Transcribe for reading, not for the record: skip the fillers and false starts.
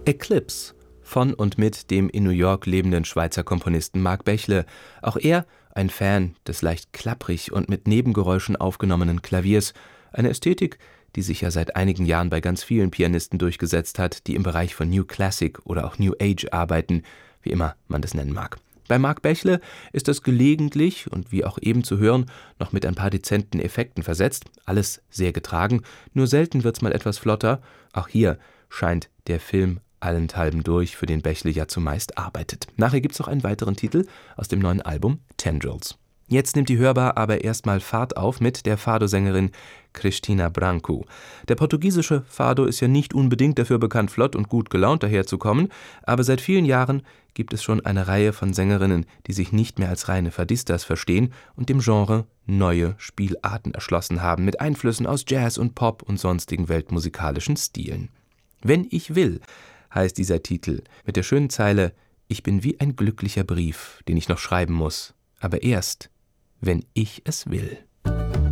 Eclipse von und mit dem in New York lebenden Schweizer Komponisten Marc Bechle. Auch er ein Fan des leicht klapprig und mit Nebengeräuschen aufgenommenen Klaviers, eine Ästhetik, die sich ja seit einigen Jahren bei ganz vielen Pianisten durchgesetzt hat, die im Bereich von New Classic oder auch New Age arbeiten, wie immer man das nennen mag. Bei Marc Bechle ist das gelegentlich und wie auch eben zu hören, noch mit ein paar dezenten Effekten versetzt, alles sehr getragen, nur selten wird's mal etwas flotter. Auch hier scheint der Film allenthalben durch, für den Bechle ja zumeist arbeitet. Nachher gibt's noch einen weiteren Titel aus dem neuen Album Tendrils. Jetzt nimmt die Hörbar aber erstmal Fahrt auf mit der Fado-Sängerin Cristina Branco. Der portugiesische Fado ist ja nicht unbedingt dafür bekannt, flott und gut gelaunt daherzukommen, aber seit vielen Jahren gibt es schon eine Reihe von Sängerinnen, die sich nicht mehr als reine Fadistas verstehen und dem Genre neue Spielarten erschlossen haben, mit Einflüssen aus Jazz und Pop und sonstigen weltmusikalischen Stilen. »Wenn ich will« heißt dieser Titel, mit der schönen Zeile »Ich bin wie ein glücklicher Brief, den ich noch schreiben muss, aber erst, wenn ich es will«.